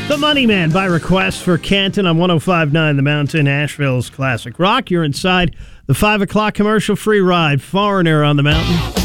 The Money Man by request for Canton on 105.9 The Mountain, Asheville's classic rock. You're inside the 5 o'clock commercial-free ride. Foreigner on the Mountain.